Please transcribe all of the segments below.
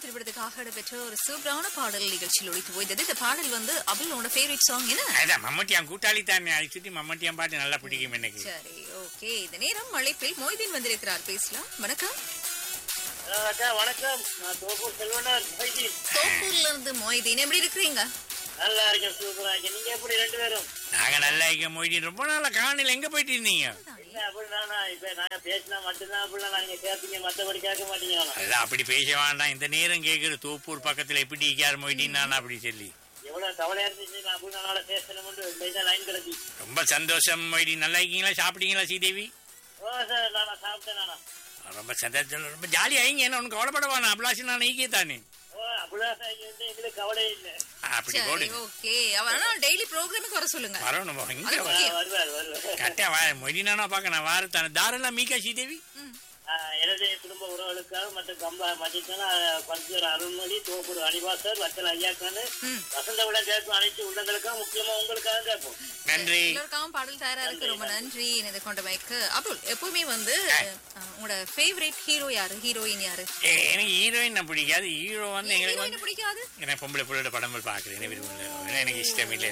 திரைப்படத்துக்காக இடம்பெற்ற ஒரு சூப்பரான பாடல் நிகழ்ச்சியில் ஒழித்து போய்தது. இந்த பாடல் வந்து அவளோட ஃபேவரட் சாங் என்ன? அதான் மம்மட்டியான் கூட்டாளி தானே, அதை சுற்றி மம்மட்டியான் பாட்டு நல்லா பிடிக்கும் எனக்கு. சரி, ஓகே. இந்த நேரம் அழைப்பில் மொய்தீன் வந்திருக்கிறார், பேசலாம். வணக்கம். வணக்கம், நான் தோப்பூர் செல்வனார் மொய்தீன். தோப்பூர்ல இருந்து மொய்தீன், எப்படி இருக்கிறீங்க? நல்லா இருக்கேன், சூப்பரா இருக்கேன். நீங்க எப்படி ரெண்டு பேரும்? நாங்க நல்லா இருக்க மொய்தீன். ரொம்ப நாளா காணல, எங்க போயிட்டு இருந்தீங்க? இல்ல அப்படின்னா இப்ப நாங்க பேசினா மட்டும்தான் அப்படிலாம் நீங்க கேட்பீங்க, மத்தபடி கேட்க மாட்டீங்க. அதான் அப்படி பேச வேண்டாம். இந்த நேரம் கேட்குற தோப்பூர் பக்கத்துல எப்படி இருக்காரு மொய்தீன் நான் அப்படி சொல்லி எவ்வளவு கவலையா இருந்துச்சு. நான் அப்படி நாள பேசணும் லைன் கிடைச்சி ரொம்ப சந்தோஷம் மொய்தீன். நல்லா இருக்கீங்களா? சாப்பிட்டீங்களா சீதேவி? ஓ சார், நானா சாப்பிட்டேன். நானா ரொம்ப சந்தோஷம், ரொம்ப ஜாலியா ஆயிங்க. என்ன ஒன்று கவலைப்படவானா, அபிலாஷன் நான் ஈக்கே தானே. ஓ அப்படிதான் எங்களுக்கு கவலை இல்லை. அப்படி சரி, போடுங்க. ஓகே. அவனா டெய்லி ப்ரோகிராமுக்கு வர சொல்லுங்க. வரணும் இங்க வருவார். கரெக்டா மொய்தீனா பார்க்க நான் வாரத்தான தாரெல்லாம் மீகா சீதேவி. எனது குடும்ப உறவுகளுக்காக மற்றும் கம்பா மதித்தான பரிசுவர் அருள்மொழி, தோப்பூர் அனிவாசர், வத்தல் ஐயாக்கான வசந்த விட கேட்போம். அனைத்து உள்ளங்களுக்காக, முக்கியமா உங்களுக்காக கேட்போம். நன்றி. எல்லோருக்காகவும் பாடல் தயாரா இருக்கு. ரொம்ப நன்றி இதை கொண்டமைக்கு. அபுல், எப்பவுமே வந்து உங்களோட ஃபேவரட் ஹீரோ யாரு, ஹீரோயின் யாரு? எனக்கு ஹீரோயின் பிடிக்காது. ஹீரோ வந்து எங்களுக்கு ஹீரோயின் பிடிக்காது. எனக்கு பொம்பளை பிள்ளையோட படங்கள் பாக்குறேன், விரும்பல, எனக்கு இஷ்டம் இல்லை.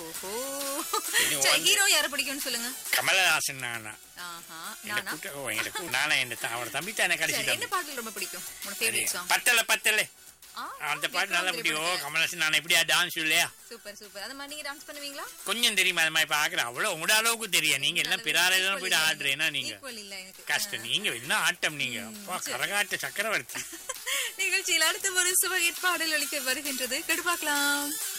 ஹீரோ யாரு பிடிக்கும்னு சொல்லுங்க. கமலஹாசன். நானா அவரோட தம்பி தானே கடைசி. என்ன பாடல் ரொம்ப பிடிக்கும்? உங்களோட ஃபேவரட் சாங்? பத்தல பத்தல, அந்த பாட்டு நல்லா பிடிக்கும். கமலஹாசன் நான் எப்படியா டான்ஸ் இல்லையா? Super super. அந்த மாதிரி நீங்க டான்ஸ் பண்ணுவீங்களா? கொஞ்சம் தெரியுமா, அது மாதிரி பாக்குறேன். அவ்வளவு உங்களோட அளவுக்கு தெரியும். நீங்க எல்லாம் பிறாரெல்லாம் போயிட்டு ஆடுறேன்னா நீங்க கஷ்டம். நீங்க என்ன ஆட்டம், நீங்க அப்பா கரகாட்ட சக்கரவர்த்தி. நிகழ்ச்சியில் அடுத்த ஒரு சுவகை பாடல் அளிக்க வருகின்றது. கெடுப்பாக்கலாம்.